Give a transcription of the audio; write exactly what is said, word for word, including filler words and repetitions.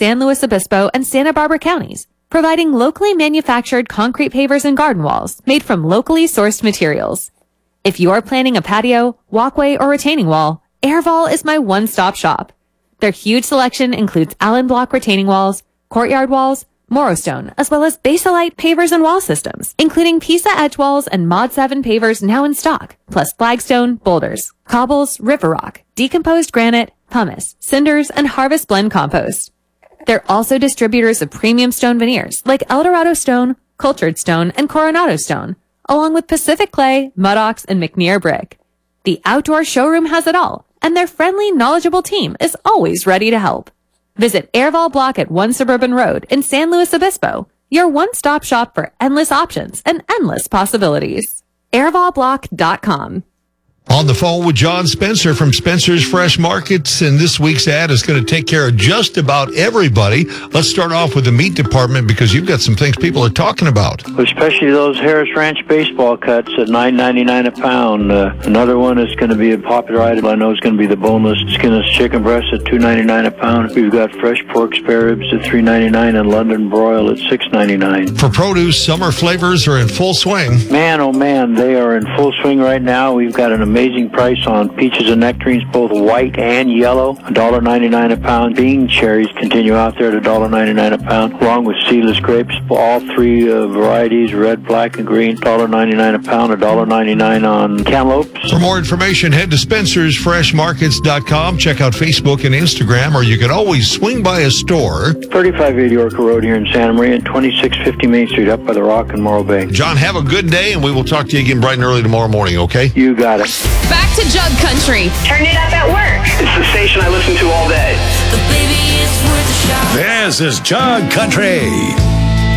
San Luis Obispo and Santa Barbara counties, providing locally manufactured concrete pavers and garden walls made from locally sourced materials. If you are planning a patio, walkway, or retaining wall, Airval is my one-stop shop. Their huge selection includes Allen Block retaining walls, courtyard walls, Morostone, as well as Basalite pavers and wall systems, including Pisa edge walls and Mod seven pavers now in stock, plus flagstone, boulders, cobbles, river rock, decomposed granite, pumice, cinders, and harvest blend compost. They're also distributors of premium stone veneers like Eldorado stone, cultured stone, and Coronado stone, along with Pacific clay, Mudox, and McNear brick. The outdoor showroom has it all, and their friendly, knowledgeable team is always ready to help. Visit Airval Block at one Suburban Road in San Luis Obispo, your one-stop shop for endless options and endless possibilities. airval block dot com. On the phone with John Spencer from Spencer's Fresh Markets, and this week's ad is going to take care of just about everybody. Let's start off with the meat department because you've got some things people are talking about. Especially those Harris Ranch baseball cuts at nine ninety-nine a pound. Uh, another one is going to be a popular item. I know is going to be the boneless skinless chicken breast at two ninety-nine a pound. We've got fresh pork spare ribs at three ninety-nine and London broil at six ninety-nine. For produce, summer flavors are in full swing. Man, oh man, they are in full swing right now. We've got an amazing price on peaches and nectarines, both white and yellow, one ninety-nine a pound. Bean cherries continue out there at one ninety-nine a pound, along with seedless grapes, all three uh, varieties, red, black, and green, one ninety-nine a pound, one ninety-nine on cantaloupes. For more information, head to Spencers Fresh Markets dot com. Check out Facebook and Instagram, or you can always swing by a store. thirty-five eighty Orca Road here in Santa Maria and twenty-six fifty Main Street up by the Rock in Morro Bay. John, have a good day, and we will talk to you again bright and early tomorrow morning, okay? You got it. Back to Jug Country. Turn it up at work. It's the station I listen to all day. But baby, it's worth a shot. This is Jug Country.